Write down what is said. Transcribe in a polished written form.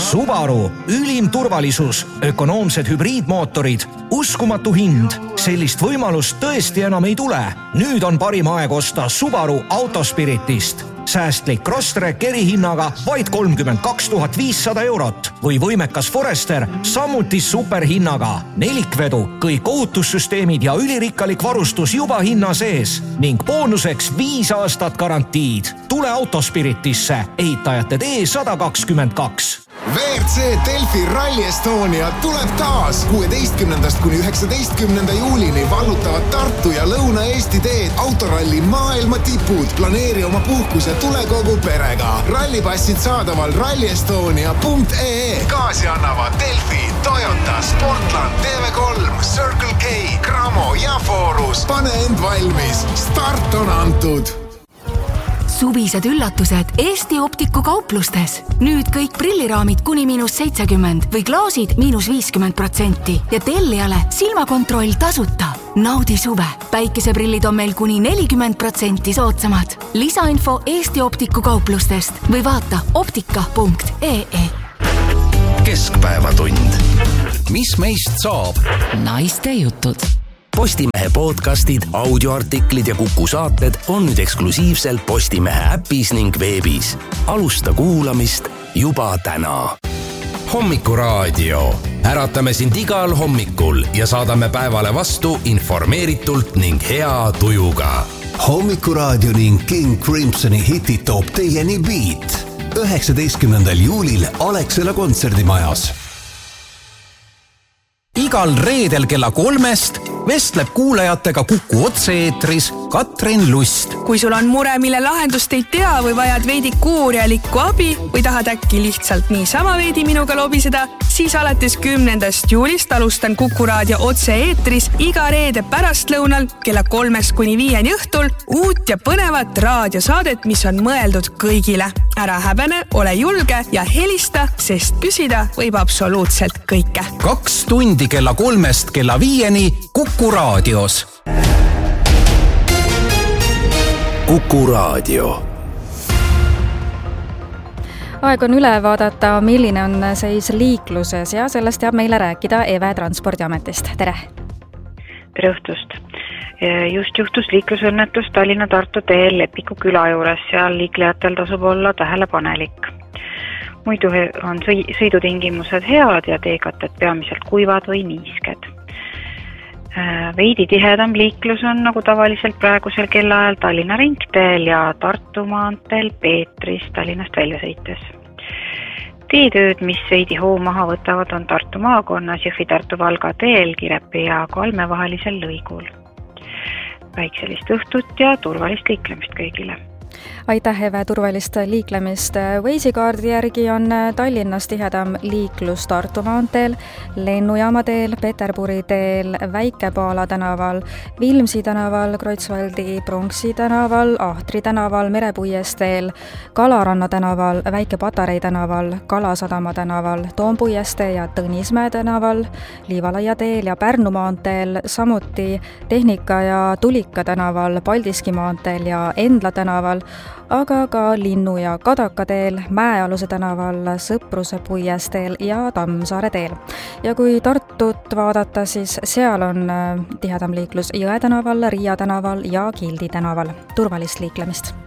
Subaru, ülim turvalisus, ökonoomsed hübriidmootorid, uskumatu hind. Sellist võimalust tõesti enam ei tule. Nüüd on parim aeg osta Subaru Autospiritist. Säästlik Crosstrek erihinnaga vaid 32 500 eurot või võimekas Forester samuti superhinnaga. Nelikvedu, kõik ohutussüsteemid ja ülirikkalik varustus juba hinna sees ning boonuseks 5 aastat garantiid. Tule Autospiritisse, ehitajate tee 122. WRC Delfi Rally Estonia tuleb taas 16. kuni 19. juulini vallutavad Tartu ja Lõuna-Eesti teed autoralli maailma tipud. Planeeri oma puhkus ja tule kogu perega. Rallipassid saadaval rallyestonia.ee. Gaasi annavad Delfi, Toyota, Sportland, TV3, Circle K, Cramo ja Forus. Pane end valmis. Start on antud. Suvised üllatused Eesti Optiku kauplustes. Nüüd kõik prilliraamid kuni -70 või klaasid -50% ja tellijale silmakontroll tasuta. Naudi suve. Päikeseprillid on meil kuni 40% soodsamad. Lisainfo Eesti Optiku kauplustest või vaata optika.ee. Keskpäevatund. Mis meist saab? Naiste jutud. Postimehe podcastid, audioartiklid ja Kuku saated on nüüd eksklusiivselt Postimehe äpis ning veebis. Alusta kuulamist juba täna. Hommikuraadio. Äratame sind igal hommikul ja saadame päevale vastu informeeritult ning hea tujuga. Hommikuraadio ning King Crimsoni hitid toob teieni Beat. 19. juulil Alexela kontserdimajas. Igal reedel kella 3 vestleb kuulajatega Kuku otse-eetris Katrin Lust. Kui sul on mure, mille lahendust ei tea või vajad veidi kuurjalikku abi või tahad äkki lihtsalt niisama veidi minuga lobiseda, siis alates 10. juulist alustan Kuku raadio otse-eetris iga reede pärastlõunal kella 3 kuni 5 õhtul uut ja põnevat raadiosaadet, mis on mõeldud kõigile. Ära häbene, ole julge ja helista, sest küsida võib absoluutselt kõike. 2 tundi kella 3 kella 5 Kuku raadios. Kuku raadio. Aeg on üle vaadata, milline on seis liikluses ja sellest teab meile rääkida Eve Transpordiametist. Tere! Tere õhtust! Just juhtus liiklusõnnetus Tallinna-Tartu teel Lepiku küla juures, seal liiklejatel tasub olla tähelepanelik. Muidu on sõidutingimused head ja teekated peamiselt kuivad või niisked. Veidi tihedam liiklus on nagu tavaliselt praegusel kellaajal Tallinna ringteel ja Tartu maanteel Peetris Tallinnast välja sõites. Teetööd, mis veidi hoo maha võtavad, on Tartu maakonnas Jõhvi-Tartu-Valga teel Kirepi ja Kalme vahelisel lõigul. Väikselist õhtut ja turvalist liiklemist kõigile. Aitäh, Eve, turvalist liiklemist. Weisi-kaardi järgi on Tallinnas tihedam liiklus Tartu maanteel, Lennujaama teel, Peterburi teel, Väike-Paala tänaval, Vilmsi tänaval, Kreutzwaldi Pronksi tänaval, Ahtri tänaval, Merepuiesteel, Kalaranna tänaval, Väike-Patarei tänaval, Kalasadama tänaval, Toompuieste ja Tõnismäe tänaval, Liivalaia teel ja Pärnu maanteel, samuti Tehnika ja Tulika tänaval, Paldiski maanteel ja Endla tänaval, aga ka Linnu- ja Kadaka teel, Mäealuse tänaval, Sõpruse puiesteel ja Tammsaare teel. Ja kui Tartut vaadata, siis seal on tihedam liiklus Jõe tänaval, Riia tänaval ja Gildi tänaval. Turvalist liiklemist!